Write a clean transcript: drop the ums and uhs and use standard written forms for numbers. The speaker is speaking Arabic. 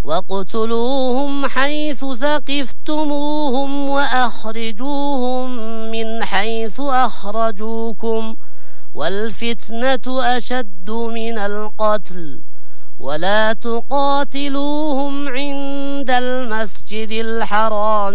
واقتلوهم حيث ثقفتموهم وأخرجوهم من حيث أخرجوكم والفتنة أشد من القتل ولا تقاتلوهم عند المسجد الحرام